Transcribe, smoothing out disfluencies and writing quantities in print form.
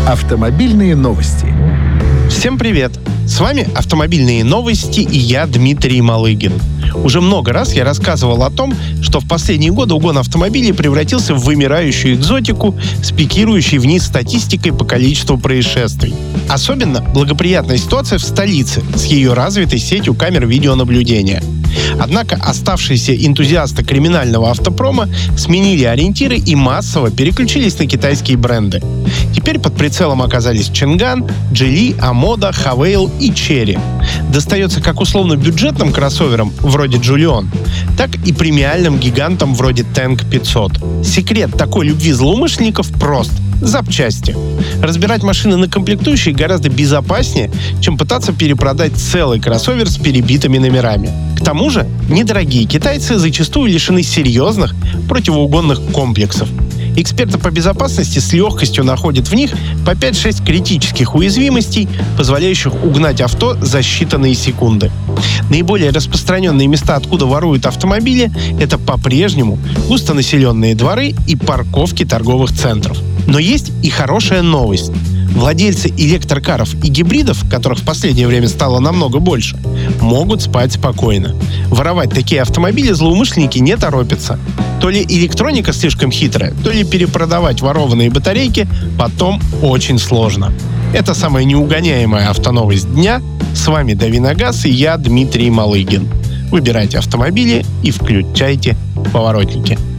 Автомобильные новости. Всем привет! С вами «Автомобильные новости» и я, Дмитрий Малыгин. Уже много раз я рассказывал о том, что в последние годы угон автомобилей превратился в вымирающую экзотику с пикирующей вниз статистикой по количеству происшествий. Особенно благоприятная ситуация в столице с ее развитой сетью камер видеонаблюдения. Однако оставшиеся энтузиасты криминального автопрома сменили ориентиры и массово переключились на китайские бренды. Теперь под прицелом оказались Чанган, Geely, Амода, Хавейл и Черри. Достается как условно-бюджетным кроссоверам вроде Джулион, так и премиальным гигантам вроде Tank 500. Секрет такой любви злоумышленников прост – запчасти. Разбирать машины на комплектующие гораздо безопаснее, чем пытаться перепродать целый кроссовер с перебитыми номерами. К тому же, недорогие китайцы зачастую лишены серьезных противоугонных комплексов. Эксперты по безопасности с легкостью находят в них по 5-6 критических уязвимостей, позволяющих угнать авто за считанные секунды. Наиболее распространенные места, откуда воруют автомобили, это по-прежнему густонаселенные дворы и парковки торговых центров. Но есть и хорошая новость. Владельцы электрокаров и гибридов, которых в последнее время стало намного больше, могут спать спокойно. Воровать такие автомобили злоумышленники не торопятся. То ли электроника слишком хитрая, то ли перепродавать ворованные батарейки потом очень сложно. Это самая неугоняемая автоновость дня. С вами Давиногаз и я, Дмитрий Малыгин. Выбирайте автомобили и включайте поворотники.